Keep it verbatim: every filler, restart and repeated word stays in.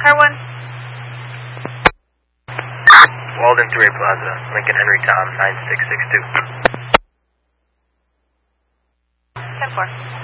Car one. Walden three Plaza, Lincoln Henry Tom, nine six six two. ten four.